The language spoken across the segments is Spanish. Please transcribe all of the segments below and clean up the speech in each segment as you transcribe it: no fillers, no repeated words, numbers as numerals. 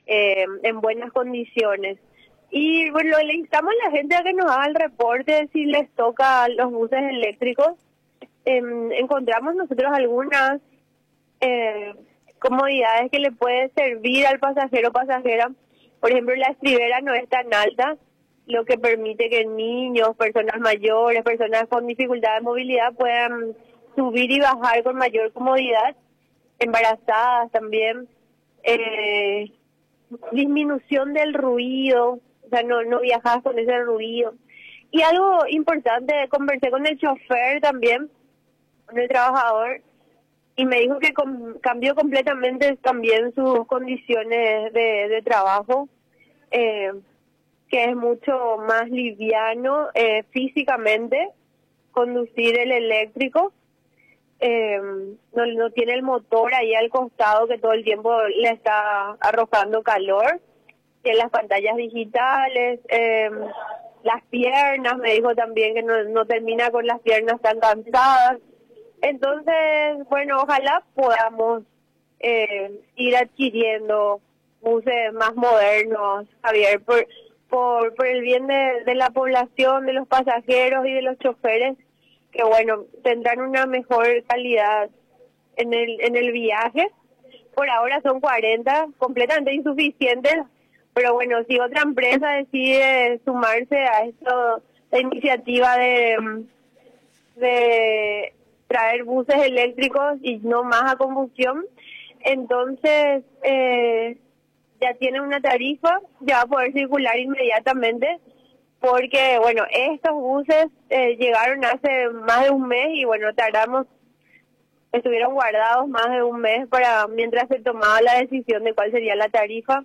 en buenas condiciones. Y bueno, le instamos a la gente a que nos haga el reporte si les toca los buses eléctricos. Encontramos nosotros algunas comodidades que le puede servir al pasajero o pasajera. Por ejemplo, la estribera no es tan alta, lo que permite que niños, personas mayores, personas con dificultad de movilidad puedan subir y bajar con mayor comodidad, embarazadas también, disminución del ruido, o sea, no viajas con ese ruido. Y algo importante, conversé con el chofer también, con el trabajador, y me dijo que cambió completamente también sus condiciones de trabajo, que es mucho más liviano físicamente conducir el eléctrico. No tiene el motor ahí al costado que todo el tiempo le está arrojando calor. Tiene las pantallas digitales, las piernas, me dijo también que no termina con las piernas tan cansadas. Entonces, bueno, ojalá podamos ir adquiriendo buses más modernos, Javier, por el bien de la población, de los pasajeros y de los choferes, que bueno, tendrán una mejor calidad en el viaje. Por ahora son 40, completamente insuficientes, pero bueno, si otra empresa decide sumarse a la iniciativa de traer buses eléctricos y no más a combustión, entonces ya tiene una tarifa, ya va a poder circular inmediatamente, porque bueno, estos buses llegaron hace más de un mes y bueno, estuvieron guardados más de un mes mientras se tomaba la decisión de cuál sería la tarifa.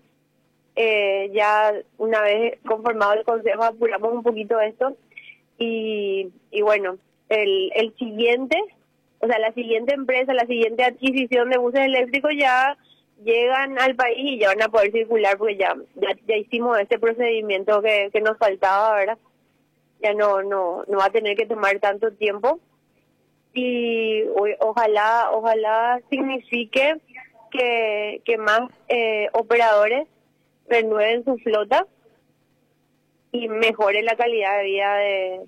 Ya una vez conformado el consejo apuramos un poquito esto y bueno, el siguiente, o sea, la siguiente empresa, la siguiente adquisición de buses eléctricos ya llegan al país y ya van a poder circular porque ya hicimos este procedimiento que nos faltaba, ¿verdad? Ya no va a tener que tomar tanto tiempo y ojalá signifique que más operadores renueven su flota y mejore la calidad de vida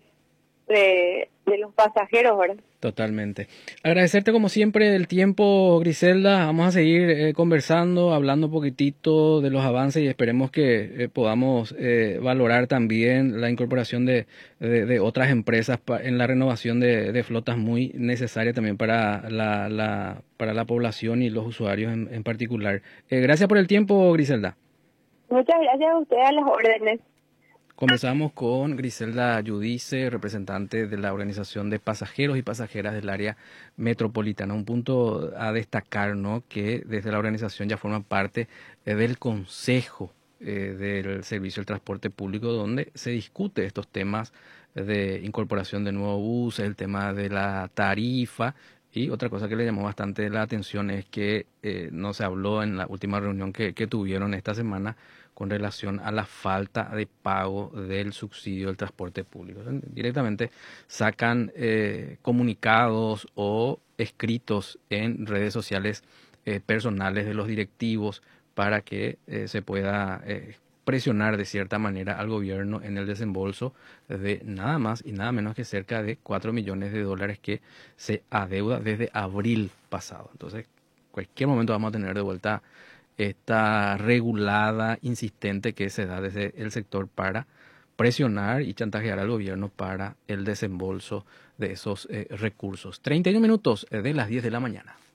de los pasajeros, ¿verdad? Totalmente. Agradecerte como siempre el tiempo, Griselda. Vamos a seguir conversando, hablando un poquitito de los avances y esperemos que podamos valorar también la incorporación de otras empresas en la renovación de flotas muy necesaria también para la población y los usuarios en particular. Gracias por el tiempo, Griselda. Muchas gracias a ustedes, a las órdenes. Conversamos con Griselda Yudice, representante de la Organización de Pasajeros y Pasajeras del área metropolitana. Un punto a destacar, ¿no?, que desde la organización ya forman parte del Consejo del Servicio del Transporte Público, donde se discute estos temas de incorporación de nuevos buses, el tema de la tarifa. Y otra cosa que le llamó bastante la atención es que no se habló en la última reunión que tuvieron esta semana con relación a la falta de pago del subsidio del transporte público. Directamente sacan comunicados o escritos en redes sociales personales de los directivos para que se pueda presionar de cierta manera al gobierno en el desembolso de nada más y nada menos que cerca de 4 millones de dólares que se adeuda desde abril pasado. Entonces, cualquier momento vamos a tener de vuelta esta regulada insistente que se da desde el sector para presionar y chantajear al gobierno para el desembolso de esos recursos. 31 minutos de las 10 de la mañana.